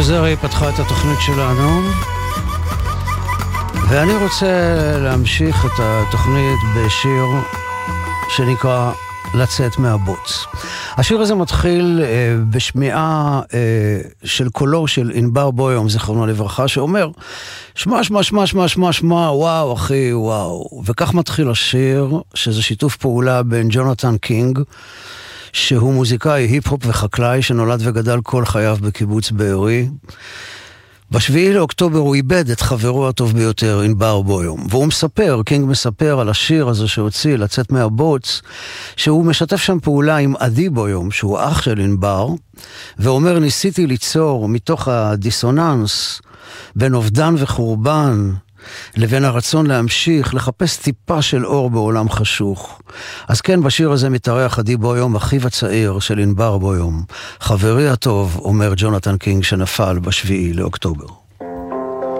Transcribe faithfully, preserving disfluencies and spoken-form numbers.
עוזרי פתחה את התוכנית שלנו, ואני רוצה להמשיך את התוכנית בשיר שנקרא לצאת מהבוץ. השיר הזה מתחיל אה, בשמיעה אה, של קולו של ענבר בויום, זכרונו לברכה, שאומר שמע שמע שמע שמע שמע שמע וואו אחי וואו. וכך מתחיל השיר, שזה שיתוף פעולה בין ג'ונתן קינג, שהוא מוזיקאי היפ-הופ וחקלאי שנולד וגדל כל חייו בקיבוץ בארי. בשביעי לאוקטובר הוא איבד את חברו הטוב ביותר, ענבר בויום. והוא מספר, קינג מספר על השיר הזה שהוציא, לצאת מהבוץ, שהוא משתף שם פעולה עם עדי בויום, שהוא אח של ענבר, ואומר, ניסיתי ליצור מתוך הדיסוננס בין אובדן וחורבן, לבין הרצון להמשיך, לחפש טיפה של אור בעולם חשוך. אז כן, בשיר הזה מתארח עדי בויום, אחיו הצעיר של ענבר בויום. חברי הטוב, אומר ג'ונתן קינג, שנפל בשביעי לאוקטובר.